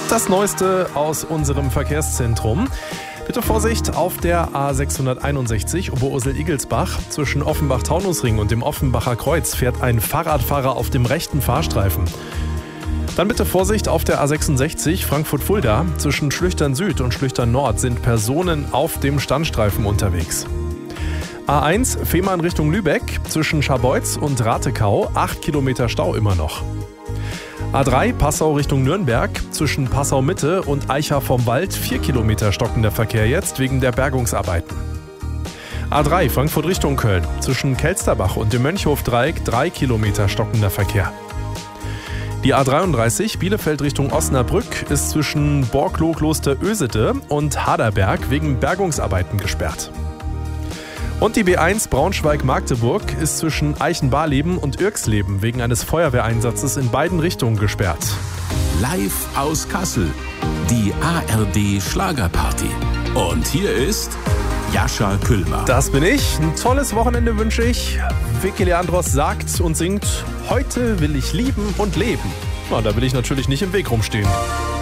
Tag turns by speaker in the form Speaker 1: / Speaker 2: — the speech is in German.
Speaker 1: das Neueste aus unserem Verkehrszentrum. Bitte Vorsicht auf der A661 Oberursel-Igelsbach. Zwischen Offenbach-Taunusring und dem Offenbacher Kreuz fährt ein Fahrradfahrer auf dem rechten Fahrstreifen. Dann bitte Vorsicht auf der A66 Frankfurt-Fulda. Zwischen Schlüchtern Süd und Schlüchtern Nord sind Personen auf dem Standstreifen unterwegs. A1 Fehmarn Richtung Lübeck. Zwischen Scharbeutz und Ratekau 8 Kilometer Stau immer noch. A3 Passau Richtung Nürnberg, zwischen Passau Mitte und Eicha vom Wald 4 Kilometer stockender Verkehr jetzt wegen der Bergungsarbeiten. A3 Frankfurt Richtung Köln, zwischen Kelsterbach und dem Mönchhof-Dreieck 3 Kilometer stockender Verkehr. Die A33 Bielefeld Richtung Osnabrück ist zwischen Borkloh-Kloster-Ösede und Haderberg wegen Bergungsarbeiten gesperrt. Und die B1 Braunschweig-Magdeburg ist zwischen Eichenbarleben und Irxleben wegen eines Feuerwehreinsatzes in beiden Richtungen gesperrt.
Speaker 2: Live aus Kassel, die ARD Schlagerparty. Und hier ist Jascha Küllmann.
Speaker 1: Das bin ich. Ein tolles Wochenende wünsche ich. Vicky Leandros sagt und singt: Heute will ich lieben und leben. Na, da will ich natürlich nicht im Weg rumstehen.